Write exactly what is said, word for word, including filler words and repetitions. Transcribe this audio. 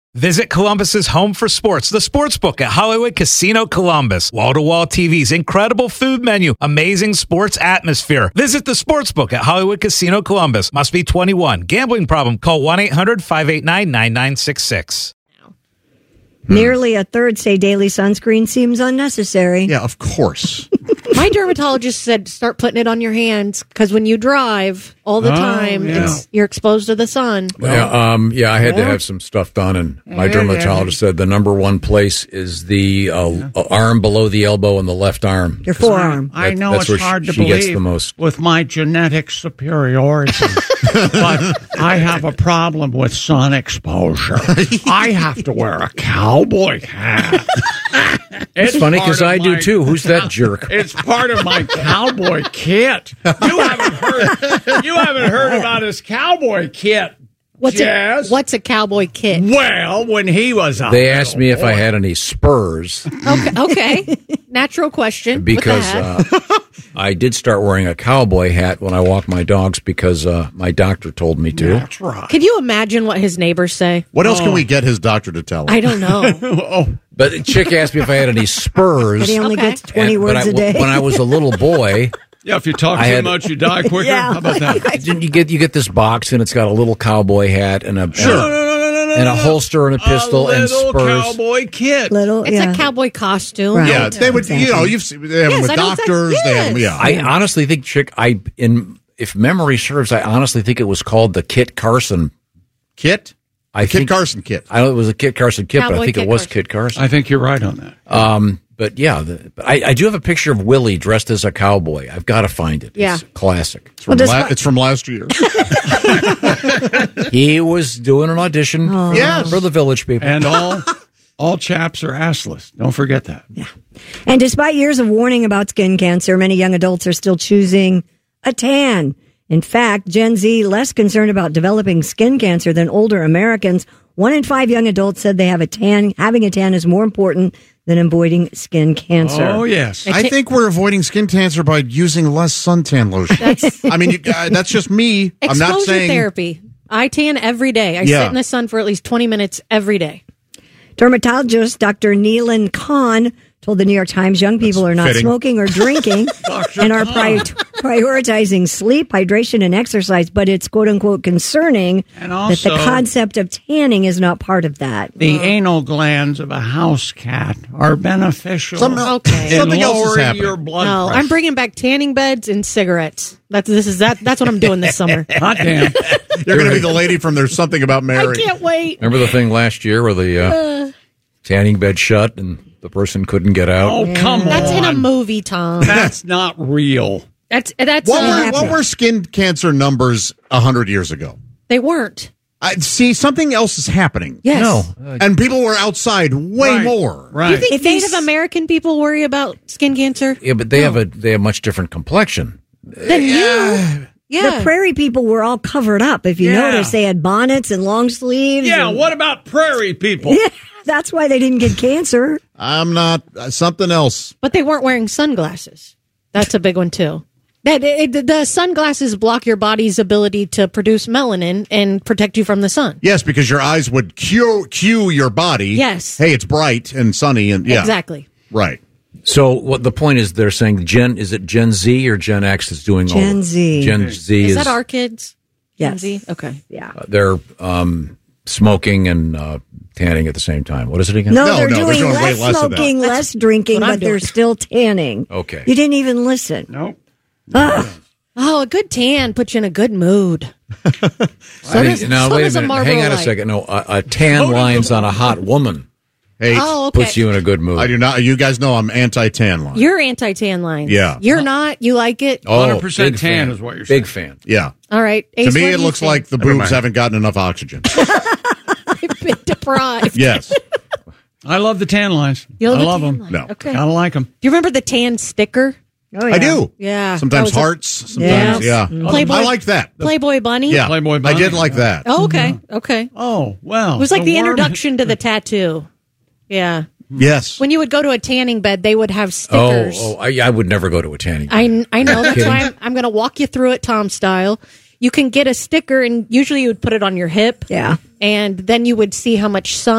Visit Columbus's home for sports, the Sportsbook at Hollywood Casino Columbus. Wall-to-wall T Vs, incredible food menu, amazing sports atmosphere. Visit the Sportsbook at Hollywood Casino Columbus. Must be twenty-one. Gambling problem? Call one eight hundred five eight nine nine nine six six. Nearly a third say daily sunscreen seems unnecessary. Yeah, of course. My dermatologist said start putting it on your hands because when you drive all the Oh, time, yeah. it's, you're exposed to the sun. Yeah, um, yeah, I had to Yeah. have some stuff done, and my Yeah, dermatologist said the number one place is the uh, arm below the elbow and the left arm. Your forearm. I That- know that's it's where she- hard to she believe gets the most. with my genetic superiority, but I have a problem with sun exposure. I have to wear a cowboy hat. It's funny part because of I do my- too. Who's that jerk? It's part of my cowboy kit. You haven't heard. You haven't heard about his cowboy kit. What's Jazz? a, what's a cowboy kit? Well, when he was a They asked me if I boy. had any spurs Okay, okay. Natural question. because with the hat. uh, I did start wearing a cowboy hat when I walk my dogs because uh, my doctor told me to. That's right. Could you imagine what his neighbors say? What else can we get his doctor to tell him? I don't know. Oh, But the chick asked me if I had any spurs. But he only Okay. gets twenty and- but words I- a day. When I was a little boy, yeah. If you talk I too had- much, you die quicker. Yeah. How about that? didn't you get you get this box and it's got a little cowboy hat and a Sure. and a holster and a pistol a and little spurs. cowboy kit. Little, It's yeah. a cowboy costume. Right. Yeah, they would. You know, you've seen, they have them Yes, with I know exactly- doctors. They have them. yes. Yeah, I honestly think, chick, I in if memory serves, I honestly think it was called the Kit Carson. Kit. I Kit think Carson kit. I know it was a Kit Carson kit, but I Cowboy think Kit it was Carson. Kit Carson. I think you're right on that. Um, but yeah, the, but I, I do have a picture of Willie dressed as a cowboy. I've got to find it. Yeah. It's classic. It's from, Well, la- does- it's from last year. He was doing an audition Yes. for the Village People. And all all chaps are assless. Don't forget that. And despite years of warning about skin cancer, many young adults are still choosing a tan. In fact, Gen Z less concerned about developing skin cancer than older Americans. One in five young adults said they have a tan. Having a tan is more important than avoiding skin cancer. Oh yes. I think we're avoiding skin cancer by using less suntan lotion. I mean, you, uh, that's just me. I'm Exposure not saying. therapy. I tan every day. I Yeah. sit in the sun for at least twenty minutes every day. Dermatologist Doctor Neelan Khan told the New York Times young people are not fitting. smoking or drinking and are pri- prioritizing sleep, hydration, and exercise. But it's quote unquote concerning And that the also- concept of tanning is not part of that. The anal glands of a house cat are beneficial. Some- Okay. in Something else is lowering happening. your blood No, pressure. I'm bringing back tanning beds and cigarettes. That's this is that. That's what I'm doing this summer. Hot damn. You're going to be the lady from There's Something About I Mary. can't wait. Remember the thing last year where the uh, tanning bed shut and the person couldn't get out? Oh, come That's on. in a movie, Tom. That's not real. That's that's. What uh, were, what were skin cancer numbers a hundred years ago? they weren't. I see something else is happening. Yes. No. And people were outside way Right. more. Do Right. you think If Native these- American people worry about skin cancer? Yeah, but they have a they have much different complexion. Then you. Yeah. The prairie people were all covered up. If you Yeah. notice, they had bonnets and long sleeves. Yeah, and- what about prairie people? Yeah, that's why they didn't get cancer. I'm not uh, something else. But they weren't wearing sunglasses. That's a big one too. That it, the sunglasses block your body's ability to produce melanin and protect you from the sun. Yes, because your eyes would cue cue your body. Yes. Hey, it's bright and sunny and yeah. Exactly. Right. So what the point is? They're saying Gen is it Gen Z or Gen X is doing all Gen the- Z. Gen Z Is is, that our kids? Gen Yes. Z? Okay. Yeah. uh, they're um, smoking and uh, tanning at the same time. What is it again? No, No, they're, no, they're doing doing way less less of that. smoking, less drinking, what I'm but they're doing. still tanning. Okay. You didn't even listen. Nope. Ah, Oh, a good tan puts you in a good mood. I So think- does- now so wait a does a minute. Marlboro Hang on a Light. second. No, a, a tan lines on a hot woman Hey, Oh, okay. puts you in a good mood. I do not. You guys know I'm anti-tan line. You're anti-tan lines. Yeah. You're not. You like it. Oh, one hundred percent big tan fan. is what you're Big saying. fan. Yeah. All right. To Ace, me, what it do you looks think? like the Never boobs mind. haven't gotten enough oxygen. I've been deprived. Yes. I love the tan lines. You love I the love tan them. line. No. Okay. I like them. Do you remember the tan sticker? oh, yeah. I do. Yeah. Sometimes That was a hearts. Sometimes, Yeah. yeah. Playboy- I liked that. Playboy bunny. Yeah. Playboy I bunny. did like that. Oh, okay. Okay. Oh, well. It was like the, worm- introduction to the tattoo. Yeah. Yes. When you would go to a tanning bed, they would have Oh, stickers. oh I, I would never go to a tanning. bed. I, I know. That's Kidding. why I'm, I'm going to walk you through it, Tom style. You can get a sticker, and usually you would put it on your hip. Yeah. And then you would see how much sun